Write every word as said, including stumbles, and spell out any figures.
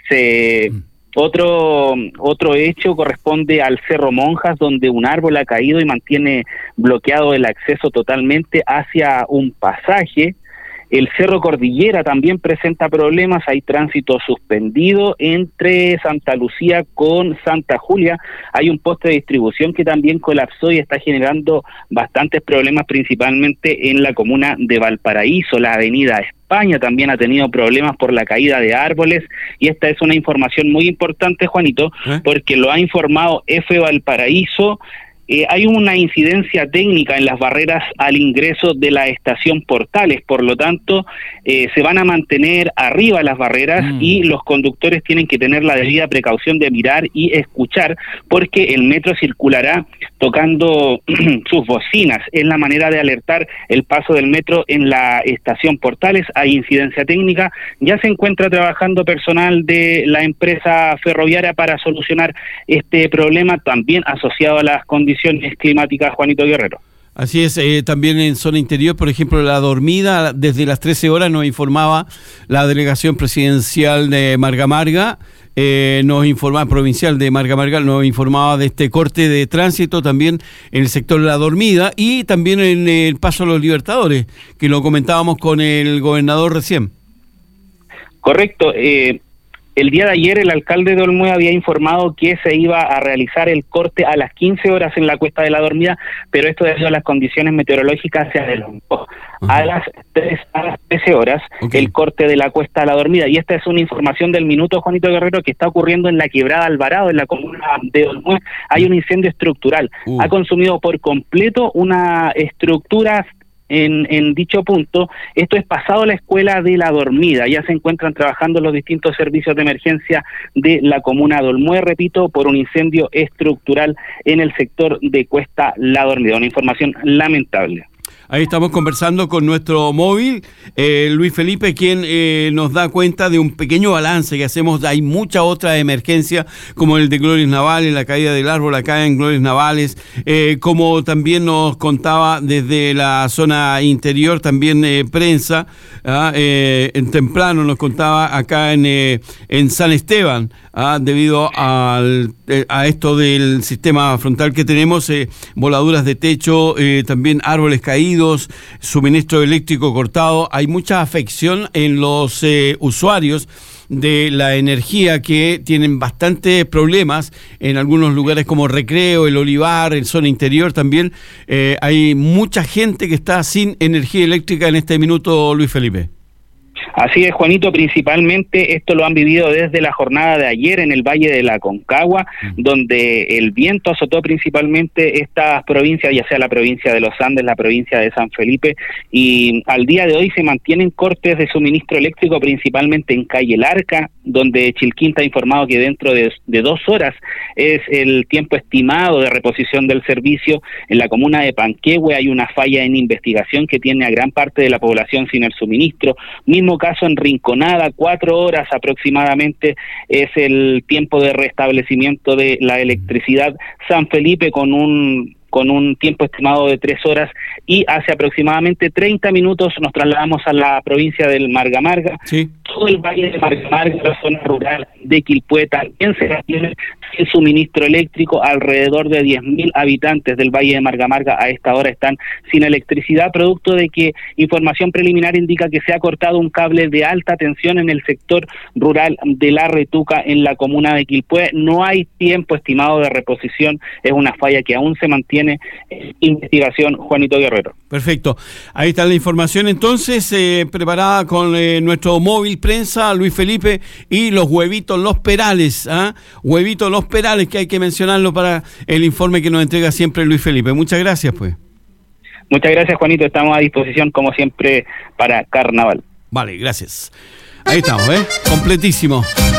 Se... Otro otro hecho corresponde al Cerro Monjas, donde un árbol ha caído y mantiene bloqueado el acceso totalmente hacia un pasaje. El Cerro Cordillera también presenta problemas, hay tránsito suspendido entre Santa Lucía con Santa Julia. Hay un poste de distribución que también colapsó y está generando bastantes problemas, principalmente en la comuna de Valparaíso. La avenida España también ha tenido problemas por la caída de árboles, y esta es una información muy importante, Juanito, ¿Eh? porque lo ha informado F Valparaíso. Eh, hay una incidencia técnica en las barreras al ingreso de la estación Portales, por lo tanto eh, se van a mantener arriba las barreras mm. y los conductores tienen que tener la debida precaución de mirar y escuchar, porque el metro circulará tocando sus bocinas. Es la manera de alertar el paso del metro en la estación Portales. Hay incidencia técnica, ya se encuentra trabajando personal de la empresa ferroviaria para solucionar este problema, también asociado a las condiciones climáticas, Juanito Guerrero. Así es, eh, también en zona interior, por ejemplo, La Dormida, desde las trece horas nos informaba la delegación presidencial de Marga Marga, eh, nos informaba, provincial de Marga Marga, nos informaba de este corte de tránsito también en el sector La Dormida y también en el Paso a los Libertadores, que lo comentábamos con el gobernador recién. Correcto, eh... El día de ayer el alcalde de Olmué había informado que se iba a realizar el corte a las quince horas en la Cuesta de la Dormida, pero esto debido a las condiciones meteorológicas se adelantó uh-huh. a las tres, a las trece horas okay. el corte de la Cuesta de la Dormida. Y esta es una información del minuto, Juanito Guerrero, que está ocurriendo en la Quebrada Alvarado, en la comuna de Olmué. Hay un incendio estructural. Uh. Ha consumido por completo una estructura En, en dicho punto. Esto es pasado la escuela de La Dormida. Ya se encuentran trabajando los distintos servicios de emergencia de la comuna de Olmué, repito, por un incendio estructural en el sector de Cuesta La Dormida. Una información lamentable. Ahí estamos conversando con nuestro móvil, eh, Luis Felipe, quien eh, nos da cuenta de un pequeño balance que hacemos. Hay mucha otra emergencia, como el de Glorias Navales, la caída del árbol acá en Glorias Navales, eh, como también nos contaba desde la zona interior, también eh, prensa, ¿ah? eh, en temprano nos contaba acá en, eh, en San Esteban, ¿ah? debido al, eh, a esto del sistema frontal que tenemos, eh, voladuras de techo, eh, también árboles caídos, suministro eléctrico cortado. Hay mucha afección en los eh, usuarios de la energía, que tienen bastantes problemas en algunos lugares como Recreo, El Olivar, en zona interior también. Eh, hay mucha gente que está sin energía eléctrica en este minuto, Luis Felipe. Así es, Juanito, principalmente esto lo han vivido desde la jornada de ayer en el Valle de la Concagua, mm. donde el viento azotó principalmente estas provincias, ya sea la provincia de Los Andes, la provincia de San Felipe, y al día de hoy se mantienen cortes de suministro eléctrico, principalmente en Calle Larca, donde Chilquinta ha informado que dentro de, de dos horas es el tiempo estimado de reposición del servicio. En la comuna de Panquehue hay una falla en investigación que tiene a gran parte de la población sin el suministro. Mismo caso en Rinconada, cuatro horas aproximadamente es el tiempo de restablecimiento de la electricidad. San Felipe con un con un tiempo estimado de tres horas, y hace aproximadamente treinta minutos nos trasladamos a la provincia del Marga Marga. Sí. Todo el valle de Marga Marga, la zona rural de Quilpué, también se tiene sin suministro eléctrico. Alrededor de diez mil habitantes del valle de Marga Marga a esta hora están sin electricidad, producto de que información preliminar indica que se ha cortado un cable de alta tensión en el sector rural de La Retuca, en la comuna de Quilpué. No hay tiempo estimado de reposición, es una falla que aún se mantiene en investigación, Juanito Guerrero. Perfecto, ahí está la información entonces, eh, preparada con eh, nuestro móvil prensa, Luis Felipe, y los huevitos Los Perales, ¿ah? Huevitos Los Perales, que hay que mencionarlo para el informe que nos entrega siempre Luis Felipe. Muchas gracias, pues. Muchas gracias, Juanito, estamos a disposición como siempre para Carnaval. Vale, gracias. Ahí estamos, ¿eh? Completísimo.